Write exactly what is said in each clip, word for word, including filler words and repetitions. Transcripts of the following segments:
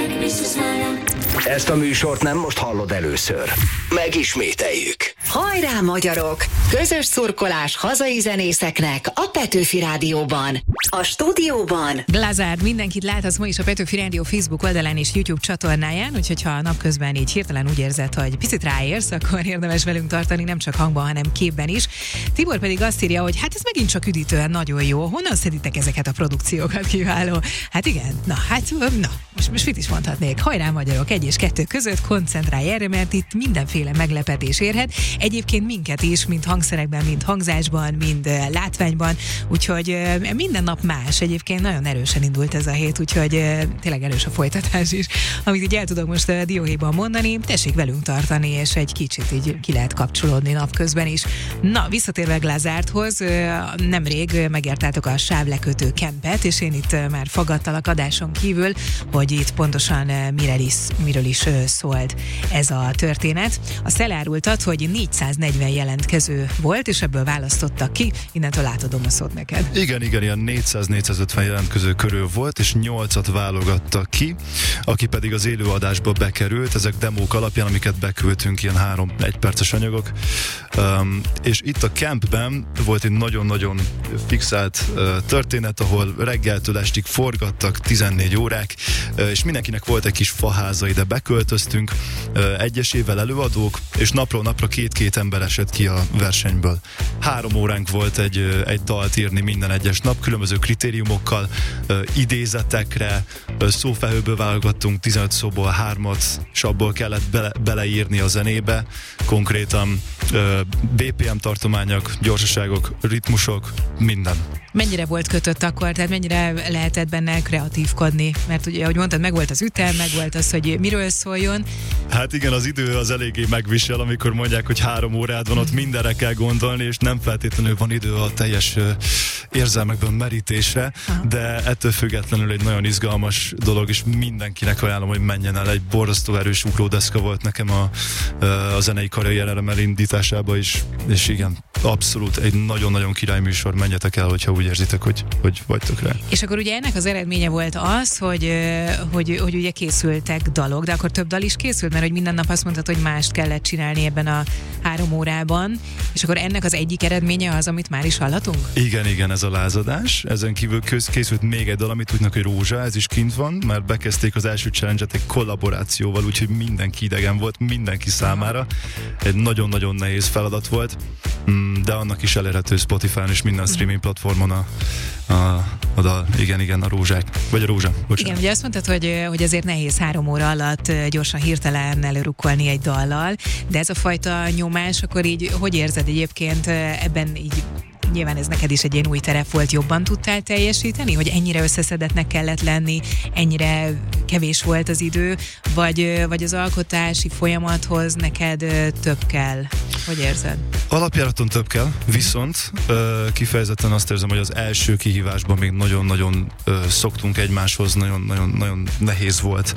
Ezt a műsort nem most hallod először. Megismételjük. Hajrá, magyarok! Közös szurkolás hazai zenészeknek a Petőfi Rádióban. A stúdióban Glazárd, mindenkit láthatsz ma is a Petőfi Rádió Facebook oldalán és YouTube csatornáján, úgyhogy ha napközben így hirtelen úgy érzed, hogy picit ráérsz, akkor érdemes velünk tartani, nem csak hangban, hanem képben is. Tibor pedig azt írja, hogy hát ez megint csak üdítően nagyon jó. Honnan szeditek ezeket a produkciókat, kiváló? Hát igen, na hát, na, most, most mit is mondhatnék? Hajrá, magyarok, egy és kettő között koncentrálj erre, mert itt mindenféle meglepetés érhet. Egyébként minket is, mind hangszerekben, mind hangzásban, mind uh, látványban, úgyhogy uh, minden nap más. Egyébként nagyon erősen indult ez a hét, úgyhogy uh, tényleg erős a folytatás is. Amit így el tudok most uh, dióhéjban mondani, tessék velünk tartani, és egy kicsit így ki lehet kapcsolódni napközben is. Na, visszatérve Glazárdhoz, uh, nemrég uh, megértátok a sávlekötő kempet, és én itt uh, már faggattalak adáson kívül, hogy itt pontosan uh, miről is, miről is uh, szólt ez a történet. Azt elárultad, hogy négyszáznegyven jelentkező volt, és ebből választottak ki. Innentől átadom a szót neked. Igen, igen, ilyen négyszáz-négyszázötven jelentkező körül volt, és nyolcat válogattak ki, aki pedig az élőadásba bekerült, ezek demók alapján, amiket beküldtünk, ilyen három egyperces anyagok. Um, és itt a campben volt egy nagyon-nagyon fixált uh, történet, ahol reggeltől estig forgattak tizennégy órák, uh, és mindenkinek volt egy kis faháza, ide beköltöztünk, uh, egyesével előadók, és napról napra két-két ember esett ki a versenyből. Három óránk volt egy, egy dalt írni minden egyes nap, különböző kritériumokkal, uh, idézetekre, uh, szófehőből válogattunk tizenöt szóból hármat, és abból kellett bele, beleírni a zenébe, konkrétan uh, bé pé em tartományok, gyorsaságok, ritmusok, minden. Mennyire volt kötött akkor, tehát mennyire lehetett benne kreatívkodni? Mert ugye, ahogy mondtad, meg volt az ütem, meg volt az, hogy miről szóljon. Hát igen, az idő az eléggé megvisel, amikor mondják, hogy három órád van, ott mindenre kell gondolni, és nem feltétlenül van idő a teljes uh, érzelmekben merítésre, aha, de ettől függetlenül egy nagyon izgalmas dolog, és mindenkinek ajánlom, hogy menjen el. Egy borzasztó erős ugródeszka volt nekem a, uh, a zenei karrierem elindításába is, és igen, abszolút egy nagyon-nagyon király műsor, menjetek el, hogyha úgy érzitek, hogy, hogy vagytok rá. És akkor ugye ennek az eredménye volt az, hogy, hogy, hogy ugye készültek dalok, de akkor több dal is készült, mert hogy minden nap azt mondtad, hogy mást kellett csinálni ebben a három órában, és akkor ennek az egyik eredménye az, amit már is hallatunk? Igen, igen, ez a lázadás. Ezen kívül készült még egy dal, amit úgynak, hogy Rózsa, ez is kint van, mert bekezdték az első challenge-et egy kollaborációval, úgyhogy mindenki idegen volt, mindenki számára. Egy nagyon-nagyon nehéz feladat volt, de annak is elérhető Spotify-on és minden streaming platformon a, a, a dal. Igen, igen, a Rózsák. Vagy a Rózsa, bocsánat. Igen, ugye azt mondtad, hogy, hogy azért nehéz három óra alatt gyorsan, hirtelen előrukkolni egy dallal, de ez a fajta nyomás, akkor így hogy érzed egyébként ebben így? Nyilván ez neked is egy ilyen új terep volt, jobban tudtál teljesíteni, hogy ennyire összeszedetnek kellett lenni, ennyire kevés volt az idő, vagy, vagy az alkotási folyamathoz neked több kell? Hogy érzed? Alapjáraton több kell, viszont kifejezetten azt érzem, hogy az első kihívásban még nagyon-nagyon szoktunk egymáshoz, nagyon-nagyon nehéz volt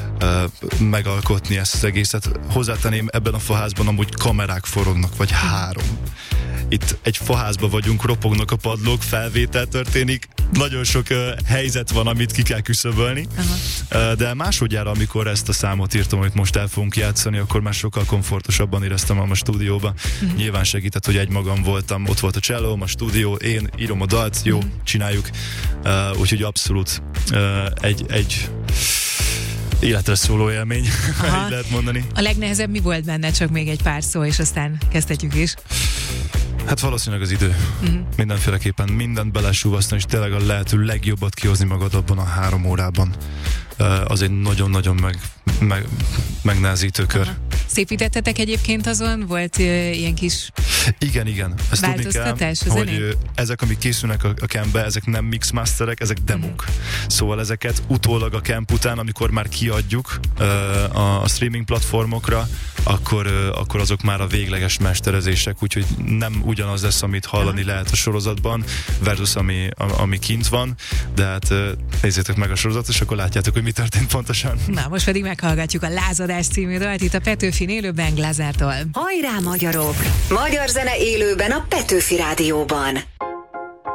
megalkotni ezt az egészet. Hozzátenném, ebben a faházban amúgy kamerák forognak, vagy három. Itt egy faházban vagyunk, ropognak a padlók, felvétel történik, nagyon sok uh, helyzet van, amit ki kell küszöbölni, uh, de másodjára, amikor ezt a számot írtam, amit most el fogunk játszani, akkor már sokkal komfortosabban éreztem a stúdióba. Uh-huh. Nyilván segített, hogy egymagam voltam, ott volt a csellóm, a stúdió, én írom a dalt, jó, uh-huh. csináljuk. Uh, úgyhogy abszolút uh, egy, egy életre szóló élmény, így lehet mondani. A legnehezebb mi volt benne? Csak még egy pár szó, és aztán kezdhetjük is. Hát valószínűleg az idő. Uh-huh. Mindenféleképpen mindent belesúvasztani, és tényleg a lehető legjobbat kihozni magad abban a három órában. Uh, az egy nagyon-nagyon meg, meg, megnehezítő kör. Aha. Szépítettetek egyébként azon? Volt uh, ilyen kis igen, igen. Ezt tudni kell, hogy uh, ezek, amik készülnek a, a campbe, ezek nem mixmasterek, ezek demók. Uh-huh. Szóval ezeket utólag a camp után, amikor már kiadjuk uh, a, a streaming platformokra, akkor, uh, akkor azok már a végleges mesterezések, úgyhogy nem ugyanaz lesz, amit hallani uh-huh. lehet a sorozatban, versus ami, a, ami kint van, de hát uh, nézzétek meg a sorozatot, és akkor látjátok, hogy mi történt pontosan. Na, most pedig meghallgatjuk a Lázadás című dalt itt a Petőfin élőben Glazárdtól. Hajrá, magyarok! Magyar zene élőben a Petőfi Rádióban.